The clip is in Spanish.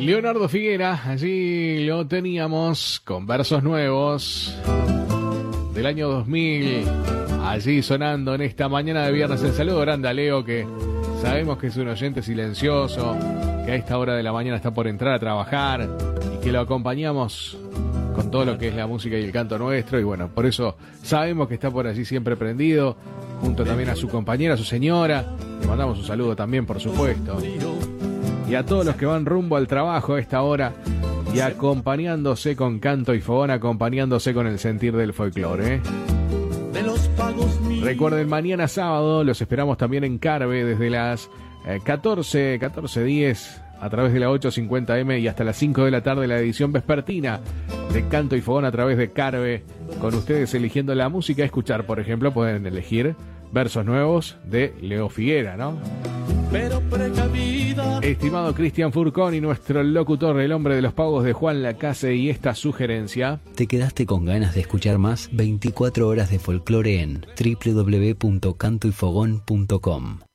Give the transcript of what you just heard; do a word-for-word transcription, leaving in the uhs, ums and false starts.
Leonardo Figuera, allí lo teníamos con versos nuevos del año dos mil, allí sonando en esta mañana de viernes. El saludo grande a Leo, que sabemos que es un oyente silencioso, que a esta hora de la mañana está por entrar a trabajar y que lo acompañamos con todo lo que es la música y el canto nuestro, y bueno, por eso sabemos que está por allí siempre prendido, junto también a su compañera, a su señora. Le mandamos un saludo también, por supuesto. Y a todos los que van rumbo al trabajo a esta hora y acompañándose con canto y fogón, acompañándose con el sentir del folclore, ¿eh? Recuerden, mañana sábado los esperamos también en Carve desde las eh, catorce, catorce diez a través de la ocho cincuenta eme y hasta las cinco de la tarde la edición vespertina de Canto y Fogón a través de Carve, con ustedes eligiendo la música a escuchar. Por ejemplo, pueden elegir versos nuevos de Leo Figuera, ¿no? Pero precavida. Estimado Cristian Furcón y nuestro locutor, el hombre de los pagos de Juan Lacase, y esta sugerencia. ¿Te quedaste con ganas de escuchar más? veinticuatro horas de folclore en doble u doble u doble u punto canto y fogón punto com.